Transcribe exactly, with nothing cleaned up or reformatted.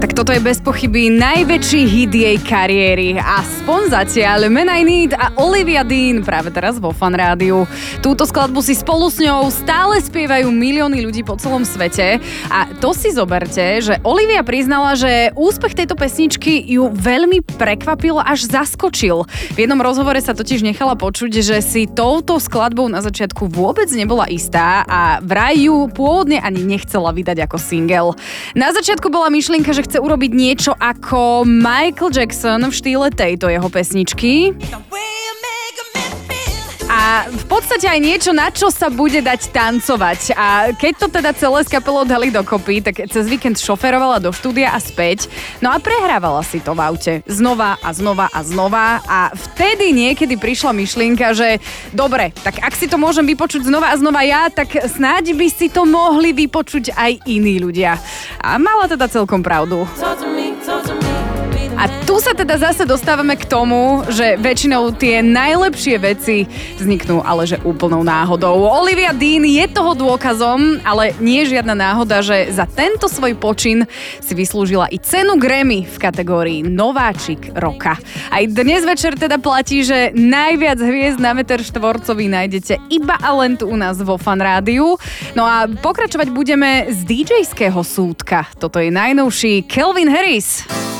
Tak toto je bez pochyby najväčší hit jej kariéry. Aspoň zatiaľ Men I Need a Olivia Dean práve teraz vo Fan Rádiu. Túto skladbu si spolu s ňou stále spievajú milióny ľudí po celom svete. A to si zoberte, že Olivia priznala, že úspech tejto pesničky ju veľmi prekvapil, až zaskočil. V jednom rozhovore sa totiž nechala počuť, že si touto skladbou na začiatku vôbec nebola istá a vraj ju pôvodne ani nechcela vydať ako single. Na začiatku bola myšlienka, že chce urobiť niečo ako Michael Jackson v štýle tejto jeho pesničky. A v podstate aj niečo, na čo sa bude dať tancovať. A keď to teda celé s kapelou dali dokopy, tak cez víkend šoferovala do štúdia a späť. No a prehrávala si to v aute. Znova a znova a znova. A vtedy niekedy prišla myšlienka, že dobre, tak ak si to môžem vypočuť znova a znova ja, tak snáď by si to mohli vypočuť aj iní ľudia. A mala teda celkom pravdu. A tu sa teda zase dostávame k tomu, že väčšinou tie najlepšie veci vzniknú ale že úplnou náhodou. Olivia Dean je toho dôkazom, ale nie je žiadna náhoda, že za tento svoj počin si vyslúžila i cenu Grammy v kategórii Nováčik roka. Aj dnes večer teda platí, že najviac hviezd na meter štvorcový nájdete iba a len tu u nás vo Fan Rádiu. No a pokračovať budeme z dý džejského súdka. Toto je najnovší Calvin Harris.